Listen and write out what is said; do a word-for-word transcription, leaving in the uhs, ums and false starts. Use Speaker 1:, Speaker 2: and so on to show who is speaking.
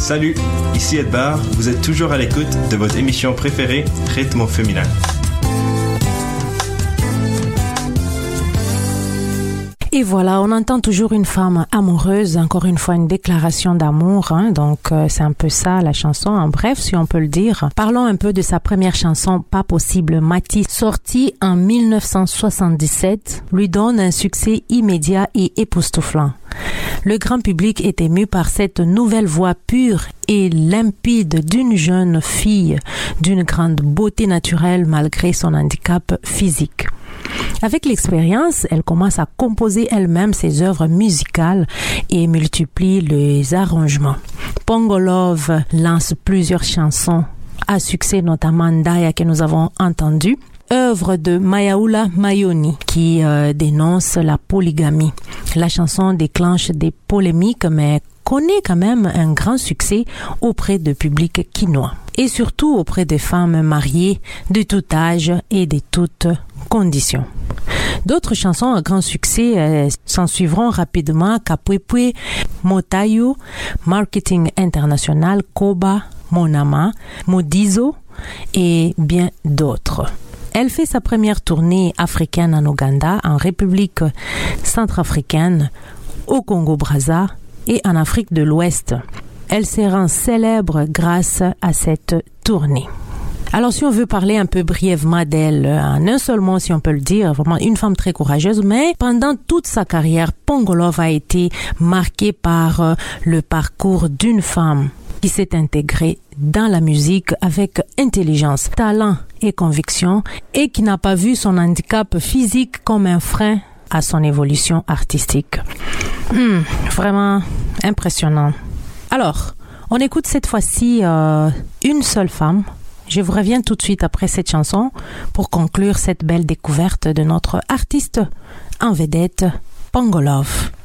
Speaker 1: Salut, ici Edbar, vous êtes toujours à l'écoute de votre émission préférée, Rythme féminin.
Speaker 2: Et voilà, on entend toujours une femme amoureuse, encore une fois une déclaration d'amour, hein, donc euh, c'est un peu ça la chanson, en bref si on peut le dire. Parlons un peu de sa première chanson, Pas possible, Mati, sortie en dix-neuf cent soixante-dix-sept, lui donne un succès immédiat et époustouflant. Le grand public est ému par cette nouvelle voix pure et limpide d'une jeune fille d'une grande beauté naturelle malgré son handicap physique. Avec l'expérience, elle commence à composer elle-même ses œuvres musicales et multiplie les arrangements. Pongo Love lance plusieurs chansons à succès, notamment Ndaya que nous avons entendu, œuvre de Mayaula Mayoni qui euh, dénonce la polygamie. La chanson déclenche des polémiques mais connaît quand même un grand succès auprès du public quinois et surtout auprès des femmes mariées de tout âge et de toutes conditions. D'autres chansons à grand succès euh, s'en suivront rapidement, Kapwepwe, Motayu, Marketing International, Koba, Monama, Modizo et bien d'autres. Elle fait sa première tournée africaine en Ouganda, en République centrafricaine, au Congo-Brazza et en Afrique de l'Ouest. Elle se rend célèbre grâce à cette tournée. Alors si on veut parler un peu brièvement d'elle, en un seul mot si on peut le dire, vraiment une femme très courageuse, mais pendant toute sa carrière, Pongo Love a été marquée par le parcours d'une femme qui s'est intégrée dans la musique avec intelligence, talent et conviction et qui n'a pas vu son handicap physique comme un frein à son évolution artistique. Hum, vraiment impressionnant. Alors, on écoute cette fois-ci euh, une seule femme. Je vous reviens tout de suite après cette chanson pour conclure cette belle découverte de notre artiste en vedette, Pongo Love.